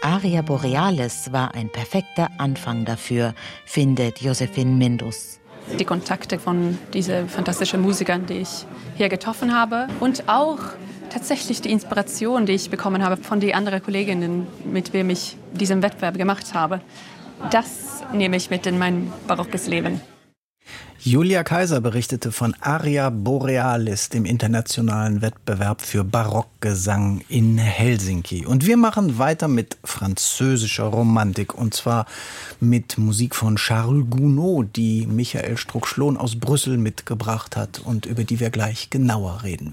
Aria Borealis war ein perfekter Anfang dafür, findet Josephine Mindus. Die Kontakte von diesen fantastischen Musikern, die ich hier getroffen habe, und auch tatsächlich die Inspiration, die ich bekommen habe von den anderen Kolleginnen, mit wem ich diesen Wettbewerb gemacht habe. Das nehme ich mit in mein barockes Leben. Julia Kaiser berichtete von Aria Borealis, dem internationalen Wettbewerb für Barockgesang in Helsinki. Und wir machen weiter mit französischer Romantik, und zwar mit Musik von Charles Gounod, die Michael Strux-Schlohn aus Brüssel mitgebracht hat und über die wir gleich genauer reden werden.